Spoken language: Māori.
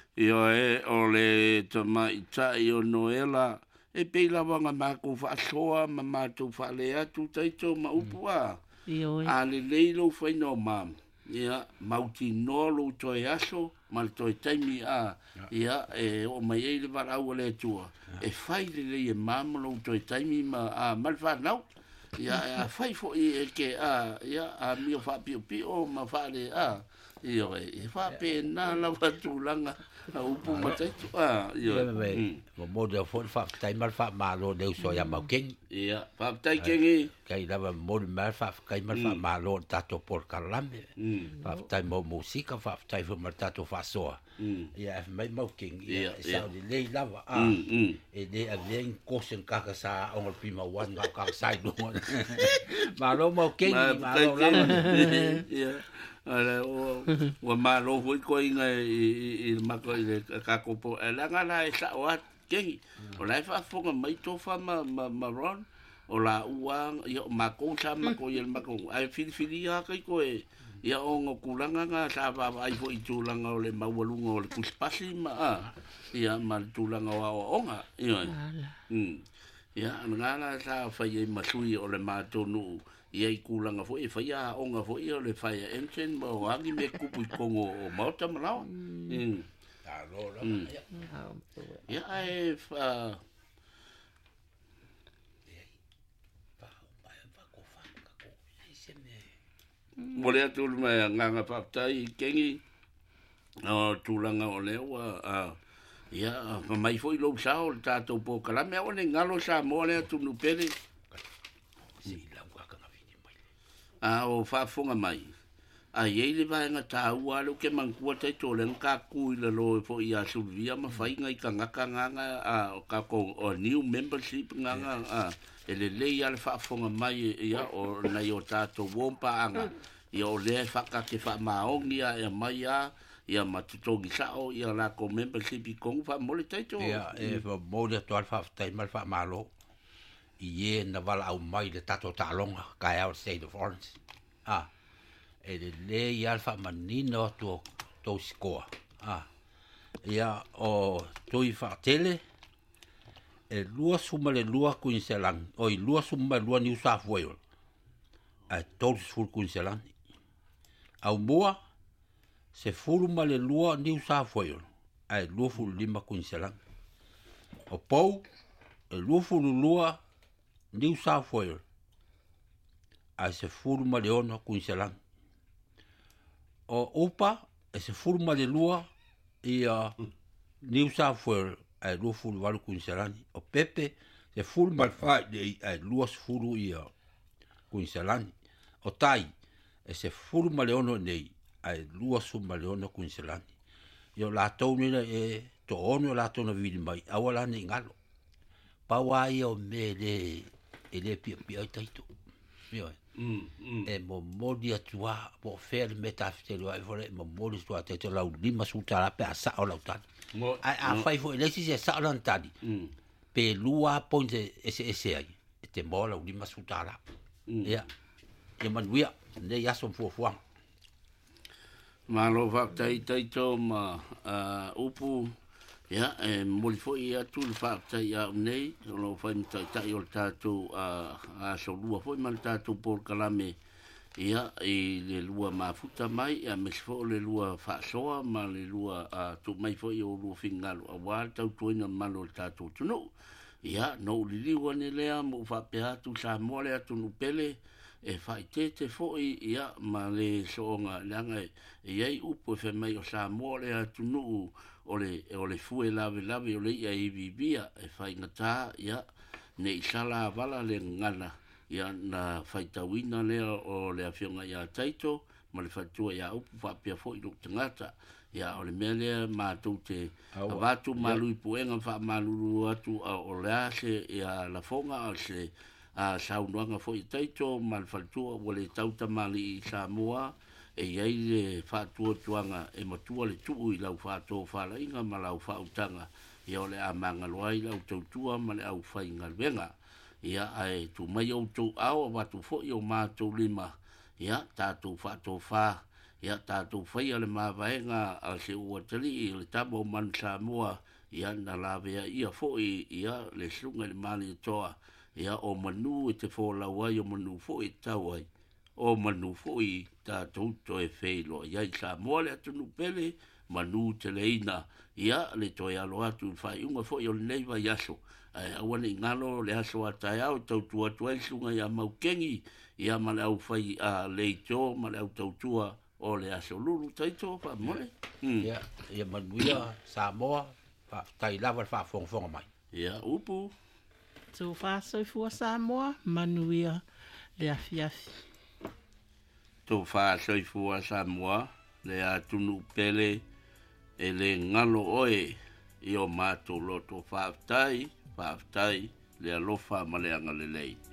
Io o le tama ita i o noela e pei lava nga mako fa soa ma mato fa le atu taito ma upua a le leilo fai no mam ia mauti nolo to e aso mal to e taimi a ia e o mai e le vara o le tua e fai le e mam lo to e taimi ma a mal fa nau ia fai fo e ke a ia a mio fa pio pio ma fa le a io e fa pena la vatulanga a upu matai tu io mo mo de fo fa tai mal fa malo de so ya mau king ia fa tai king kai dava mo mal fa kai mal fa malo tato por calame fa tai mo musica fa tai fo mal tato fa so ia mai mau king ia sa de lei lava e de a vem cosen kaka sa on prima one ka sai do malo mau king malo lava ia ala o malo foi ko inga i mako i ka ko po ala ngala e sa wa kengi o la fa fo mai to fa ma ron o la uang yo mako sa mako y mako ai fili ya kai ko e ya o ngo kulanga nga sa va ai fo i tulanga o le mawalunga o le kuspasi ma ya mal tulanga wa onga ya ngala sa fa ye masui o le matonu ia i kulanga fo e faia onga fo ia le faia enchen mo angi me kupu kongo o mauta malao ia e fa mo le atu me nganga paptai kengi o tulanga o lewa ia mai foi lo sao tato po kala me o ngalo sa mo le atu no pele o whaafonga mai. A iei le vaenga tā ua lo ke mangkua tai tōle ka kui le lo fo i a sulvia ma whainga i ka ngaka nganga o ka ko o new membership nganga e le lei ale whaafonga mai ia o nei o tātou wompa anga ia o le whaka ke wha maongi a e mai a ia matutongi sao ia la ko membership i kongu wha mole tai tō. Ia e mole atu al whaafutai mal wha malo. I na wala au mai le tato talonga ka out state of Orange e le alfa manino to score ia o toi fa tele e lua suma le lua Queensland o i lua suma lua New South Wales a todos full Queensland au moa se furuma le lua New South Wales a lua full lima Queensland o pou e lua full lua New South Wales a se furuma le ono Queensland o upa e se furuma le lua i a New South Wales a lua furu walu Queensland o pepe se furuma le fai a lua furu i a Queensland o tai e se furuma le ono nei a lua suma le ono Queensland io la tonina e to ono la tona vidi mai awala ni ngalo pawa io me le pia taito mio e mo modi atua mo fer metafitelo ai vole mo modi tua taito la lima suta pe sa o la tan a fai fo le si sa la tadi pe lua ponte ese ai te mo la lima suta la ya e manuia ne ya son fo malo va taito ma upu ya mo fo ia tu fa tai ya nei lo fa tai o tatu a so lua fo man tatu por kalame ia e le lua mafuta mai a me fo le lua fa soa ma le lua tu mai fo i o lu fingalo a wa tau tu ina malo tatu tu no ia no li wane le mo fa pe atu sa mo le atu no pele e fai te fo ia ma le songa langa e ai upo fe mai o sa mo le atu no o le fue lave o le ia i vivia e fai ngata ia ne isala vala le ngana ia na fai tawina le o le afionga ia taito ma le fatua ia upu whapia fo i luk tangata ia o le mele mātou te avatu malui puenga wha maluru atu o le ase ia la fonga o se saunuanga fo i taito ma le fatua o le tauta mali i Samoa e iai le whātua tuanga e matua le tuu i lau whātua whālainga ma lau whautanga ia o le a mangaloa i lau tautua ma le au whainga wenga ia ai tu mai o tu au watu fo i o mātou lima ia tātou whātua whā ia tātou whaia le mawaenga a se ua tali i le tamo man Samoa ia na lawea ia foi ia le sunga le mani toa ia o manu e te whōlaua i o manu foi tau ai o manu foi tātou to e wheilo ia i Samoa le atunu pele manu te leina ia le toi alo atu whai unga foi o le neiva yaso awane i ngalo le aso atai au tau tua tua i sunga ia maukengi ia male au whai a leito male au tau tua o le aso lulu taito pa mole ia manuia Samoa fa tai lava fa fonga mai ia upu so fa so fu Samoa manuia le afiafi to fa so fu Samoa le atunu pele e le ngalo oe i o mato loto fa tai le alofa male anga le lei